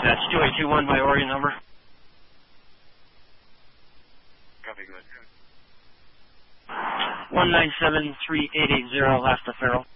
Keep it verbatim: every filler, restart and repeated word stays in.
That's two eight two one, my Oregon number. Copy, good. one nine seven three eight eight zero, last to Farrell.